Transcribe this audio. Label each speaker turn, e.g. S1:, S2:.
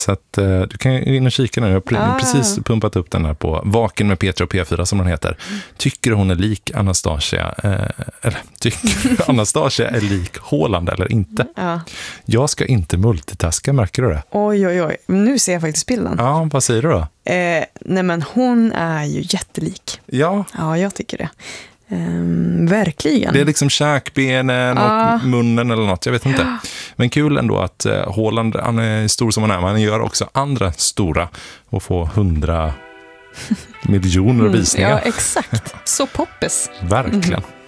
S1: Så att du kan gå in och kika nu. Jag har precis pumpat upp den här på Vaken med Petra och P4 som den heter. Tycker hon är lik Anastasia eller tycker Anastasia är lik Haaland eller inte?
S2: Ja.
S1: Jag ska inte multitaska, märker du det?
S2: Oj. Nu ser jag faktiskt bilden.
S1: Ja, vad säger du då?
S2: Nej men hon är ju jättelik.
S1: Ja.
S2: Ja, jag tycker det. Verkligen.
S1: Det är liksom käkbenen och munnen eller något, jag vet inte. Men kul ändå att Haaland, han är stor som han är, men han gör också andra stora och får 100 miljoner visningar.
S2: Ja, exakt. Så poppis.
S1: Verkligen.